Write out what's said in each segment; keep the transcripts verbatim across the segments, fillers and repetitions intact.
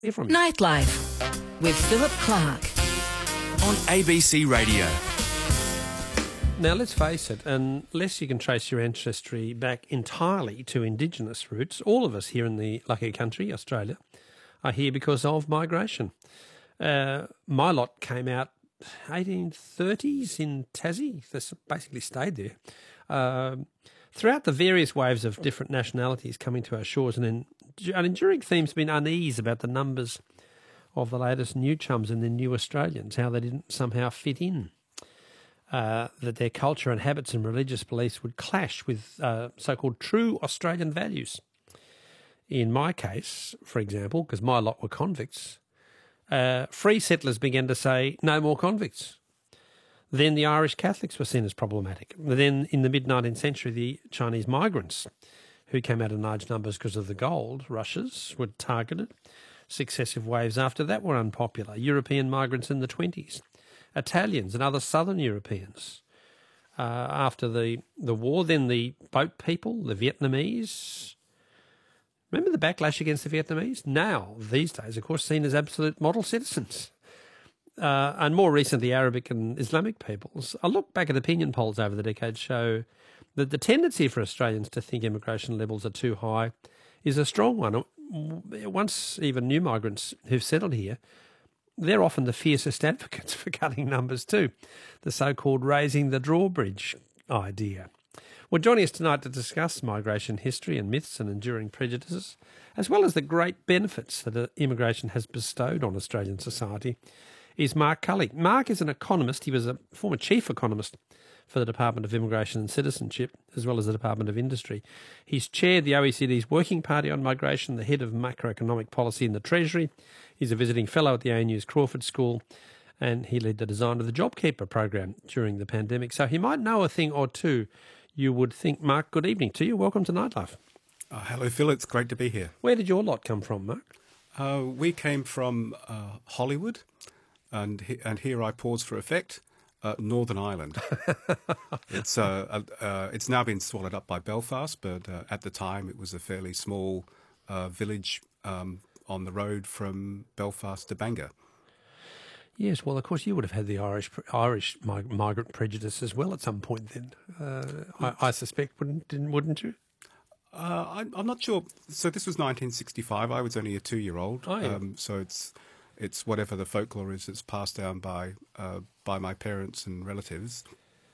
Hear from you. Nightlife with Philip Clark. On A B C Radio. Now, let's face it, unless you can trace your ancestry back entirely to Indigenous roots, all of us here in the lucky country, Australia, are here because of migration. Uh, my lot came out eighteen thirties in Tassie. They basically stayed there. Um, throughout the various waves of different nationalities coming to our shores, and then an enduring theme's been unease about the numbers of the latest new chums and the new Australians, how they didn't somehow fit in, uh, that their culture and habits and religious beliefs would clash with uh, so-called true Australian values. In my case, for example, because my lot were convicts, uh, free settlers began to say, no more convicts. Then the Irish Catholics were seen as problematic. Then in the mid-nineteenth century, the Chinese migrants, who came out in large numbers because of the gold rushes, were targeted. Successive waves after that were unpopular. European migrants in the twenties, Italians and other southern Europeans. Uh, after the, the war, then the boat people, the Vietnamese. Remember the backlash against the Vietnamese? Now, these days, of course, seen as absolute model citizens. Uh, and more recently, Arabic and Islamic peoples. A look back at opinion polls over the decades show that the tendency for Australians to think immigration levels are too high is a strong one. Once even new migrants who've settled here, they're often the fiercest advocates for cutting numbers too, the so-called raising the drawbridge idea. Well, joining us tonight to discuss migration history and myths and enduring prejudices, as well as the great benefits that immigration has bestowed on Australian society, is Mark Cully. Mark is an economist. He was a former chief economist for the Department of Immigration and Citizenship, as well as the Department of Industry. He's chaired the O E C D's Working Party on Migration, the head of macroeconomic policy in the Treasury. He's a visiting fellow at the A N U's Crawford School, and he led the design of the JobKeeper program during the pandemic. So he might know a thing or two, you would think. Mark, good evening to you. Welcome to Nightlife. Uh, hello, Phil. It's great to be here. Where did your lot come from, Mark? Uh, we came from uh, Hollywood, and he, and here I pause for effect. Uh, Northern Ireland. it's uh, uh, it's now been swallowed up by Belfast, but uh, at the time it was a fairly small uh, village um, on the road from Belfast to Bangor. Yes, well, of course, you would have had the Irish Irish mig- migrant prejudice as well at some point. Then uh, I, I suspect, wouldn't didn't, wouldn't you? Uh, I'm, I'm not sure. So this was nineteen sixty-five. I was only a two-year-old. Oh, yeah. um, so it's. It's whatever the folklore is that's passed down by uh, by my parents and relatives.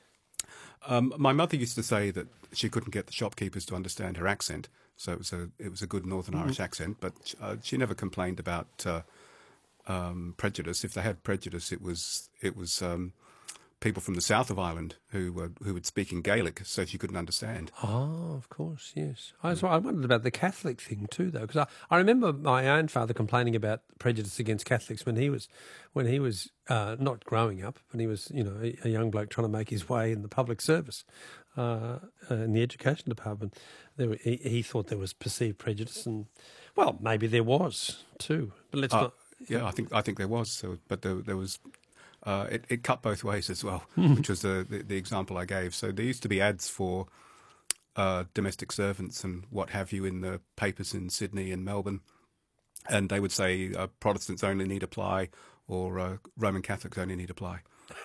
Um, my mother used to say that she couldn't get the shopkeepers to understand her accent, so it was a it was a good Northern mm-hmm. Irish accent. But uh, she never complained about uh, um, prejudice. If they had prejudice, it was it was um, people from the south of Ireland who were who would speak in Gaelic, so she couldn't understand. Oh, of course, yes. I, was, I wondered about the Catholic thing too, though, because I, I remember my own father complaining about prejudice against Catholics when he was when he was uh, not growing up, when he was you know a, a young bloke trying to make his way in the public service, uh, uh, in the education department. There were, he, he thought there was perceived prejudice, and well, maybe there was too. But let's uh, not. Yeah, I think I think there was. So, but there, there was. Uh, it, it cut both ways as well, which was the, the, the example I gave. So there used to be ads for uh, domestic servants and what have you in the papers in Sydney and Melbourne, and they would say uh, Protestants only need apply, or uh, Roman Catholics only need apply.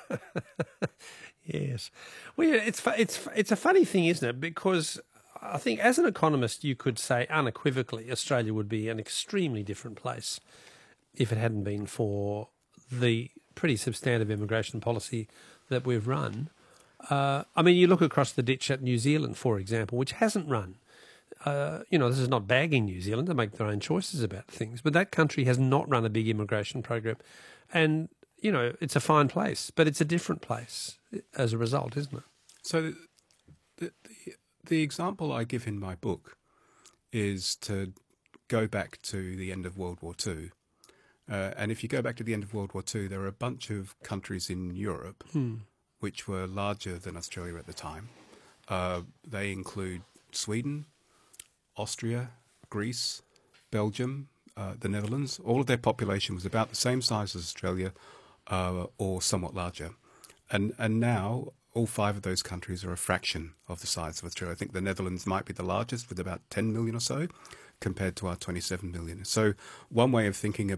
Yes, well, yeah, it's it's it's a funny thing, isn't it? Because I think as an economist, you could say unequivocally Australia would be an extremely different place if it hadn't been for the pretty substantive immigration policy that we've run. Uh, I mean, you look across the ditch at New Zealand, for example, which hasn't run. Uh, you know, this is not bagging New Zealand to make their own choices about things, but that country has not run a big immigration program. And, you know, it's a fine place, but it's a different place as a result, isn't it? So the, the, the example I give in my book is to go back to the end of World War Two. Uh, and if you go back to the end of World War Two, there are a bunch of countries in Europe hmm. which were larger than Australia at the time. Uh, they include Sweden, Austria, Greece, Belgium, uh, the Netherlands. All of their population was about the same size as Australia, uh, or somewhat larger. And and now all five of those countries are a fraction of the size of Australia. I think the Netherlands might be the largest with about ten million or so, compared to our twenty-seven million. So one way of thinking